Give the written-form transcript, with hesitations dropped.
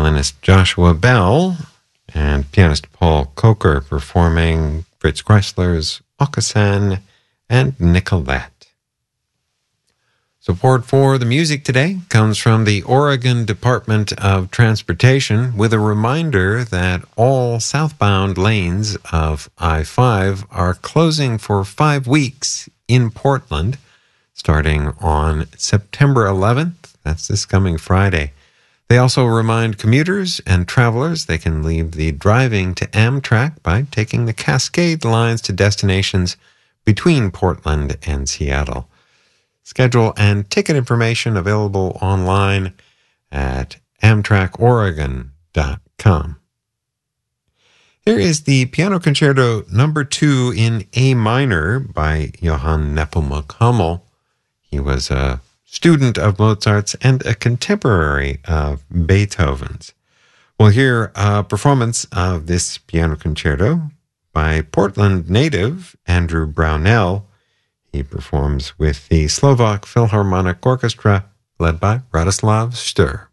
violinist Joshua Bell and pianist Paul Coker performing Fritz Kreisler's Aucassin and Nicolette. Support for the music today comes from the Oregon Department of Transportation, with a reminder that all southbound lanes of I-5 are closing for 5 weeks in Portland, starting on September 11th. That's this coming Friday. They also remind commuters and travelers they can leave the driving to Amtrak by taking the Cascade lines to destinations between Portland and Seattle. Schedule and ticket information available online at AmtrakOregon.com. Here is the Piano Concerto No. 2 in A minor by Johann Nepomuk Hummel. He was a student of Mozart's and a contemporary of Beethoven's. We'll hear a performance of this piano concerto by Portland native Andrew Brownell. He performs with the Slovak Philharmonic Orchestra, led by Radoslav Stur.